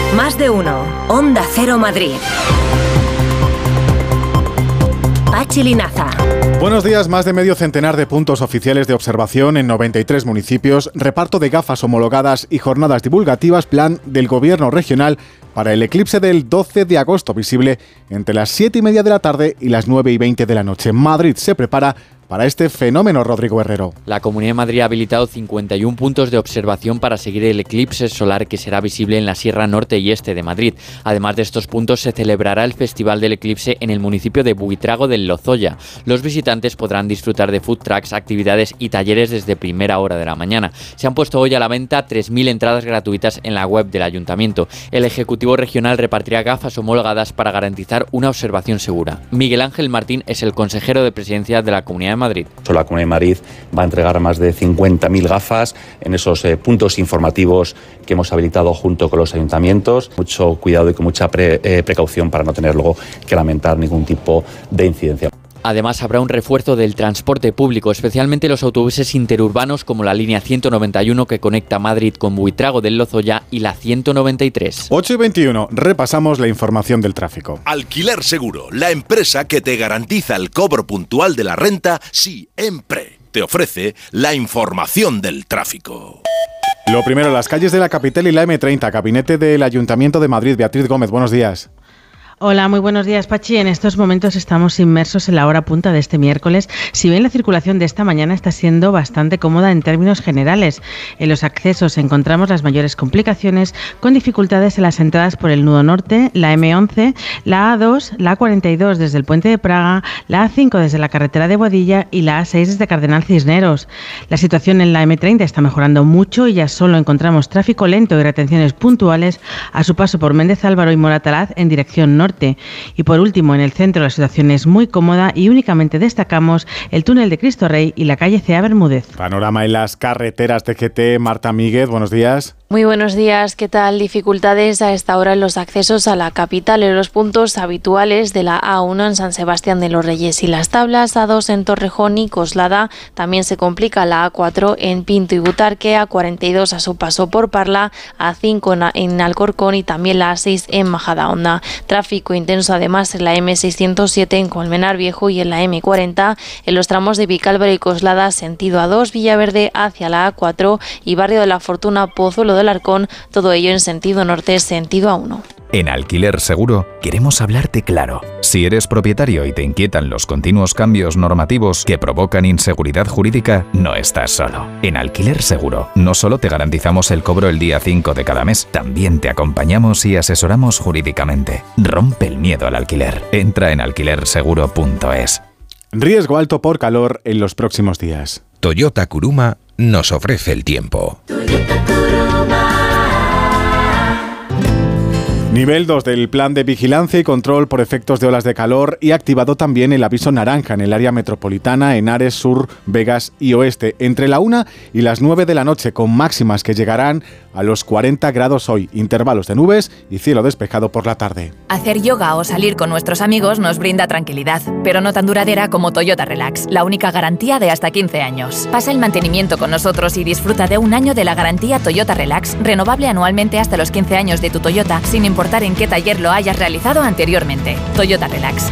Más de uno. Onda Cero Madrid. Pachi Linaza. Buenos días. Más de medio centenar de puntos oficiales de observación en 93 municipios, reparto de gafas homologadas y jornadas divulgativas, plan del Gobierno regional para el eclipse del 12 de agosto, visible entre las 7:30 de la tarde y las 9:20 de la noche. Madrid se prepara para este fenómeno, Rodrigo Herrero. La Comunidad de Madrid ha habilitado 51 puntos de observación para seguir el eclipse solar que será visible en la Sierra Norte y Este de Madrid. Además de estos puntos, se celebrará el Festival del Eclipse en el municipio de Buitrago del Lozoya. Los visitantes podrán disfrutar de food trucks, actividades y talleres desde primera hora de la mañana. Se han puesto hoy a la venta 3.000 entradas gratuitas en la web del Ayuntamiento. El Ejecutivo Regional repartirá gafas homologadas para garantizar una observación segura. Miguel Ángel Martín es el consejero de Presidencia de la Comunidad de Madrid. La Comunidad de Madrid va a entregar más de 50.000 gafas en esos puntos informativos que hemos habilitado junto con los ayuntamientos. Mucho cuidado y con mucha precaución para no tener luego que lamentar ningún tipo de incidencia. Además, habrá un refuerzo del transporte público, especialmente los autobuses interurbanos como la línea 191 que conecta Madrid con Buitrago del Lozoya y la 193. 8:21. Repasamos la información del tráfico. Alquiler Seguro, la empresa que te garantiza el cobro puntual de la renta siempre. Te ofrece la información del tráfico. Lo primero, las calles de la capital y la M30, gabinete del Ayuntamiento de Madrid. Beatriz Gómez, buenos días. Hola, muy buenos días, Pachi. En estos momentos estamos inmersos en la hora punta de este miércoles. Si bien la circulación de esta mañana está siendo bastante cómoda en términos generales, en los accesos encontramos las mayores complicaciones con dificultades en las entradas por el nudo norte, la M11, la A2, la A42 desde el puente de Praga, la A5 desde la carretera de Boadilla y la A6 desde Cardenal Cisneros. La situación en la M30 está mejorando mucho y ya solo encontramos tráfico lento y retenciones puntuales a su paso por Méndez Álvaro y Moratalaz en dirección norte. Y por último, en el centro la situación es muy cómoda y únicamente destacamos el túnel de Cristo Rey y la calle C.A. Bermúdez. Panorama en las carreteras de GT. Marta Míguez, buenos días. Muy buenos días, ¿qué tal? Dificultades a esta hora en los accesos a la capital, en los puntos habituales de la A1 en San Sebastián de los Reyes y Las Tablas, A2 en Torrejón y Coslada. También se complica la A4 en Pinto y Butarque, A42 a su paso por Parla, A5 en Alcorcón y también la A6 en Majadahonda. Tráfico intenso además en la M607 en Colmenar Viejo y en la M40 en los tramos de Vicálvaro y Coslada, sentido A2, Villaverde hacia la A4 y Barrio de la Fortuna, Pozuelo del Arcón, todo ello en sentido norte, sentido A1. En Alquiler Seguro queremos hablarte claro. Si eres propietario y te inquietan los continuos cambios normativos que provocan inseguridad jurídica, no estás solo. En Alquiler Seguro no solo te garantizamos el cobro el día 5 de cada mes, también te acompañamos y asesoramos jurídicamente. Rompe el miedo al alquiler. Entra en alquilerseguro.es. Riesgo alto por calor en los próximos días. Toyota Kuruma nos ofrece el tiempo. Nivel 2 del plan de vigilancia y control por efectos de olas de calor y activado también el aviso naranja en el área metropolitana, Henares, Sur, Vegas y Oeste, entre la 1 y las 9 de la noche, con máximas que llegarán a los 40 grados hoy, intervalos de nubes y cielo despejado por la tarde. Hacer yoga o salir con nuestros amigos nos brinda tranquilidad, pero no tan duradera como Toyota Relax, la única garantía de hasta 15 años. Pasa el mantenimiento con nosotros y disfruta de un año de la garantía Toyota Relax, renovable anualmente hasta los 15 años de tu Toyota, sin importar en qué taller lo hayas realizado anteriormente. Toyota Relax.